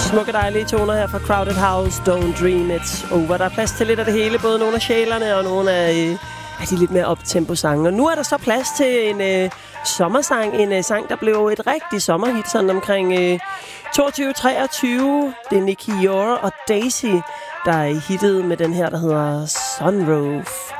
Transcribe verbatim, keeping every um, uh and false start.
Smukke dejlige toner her fra Crowded House, Don't Dream It's Over. Der er plads til lidt af det hele, både nogle af sjælerne og nogle af, øh, af de lidt mere optempo-sange. Og nu er der så plads til en øh, sommersang, en øh, sang, der blev et rigtig sommerhit, sådan omkring øh, toogtyve treogtyve. Det er Nicky Jor og Daisy, der er hittet med den her, der hedder Sunroof.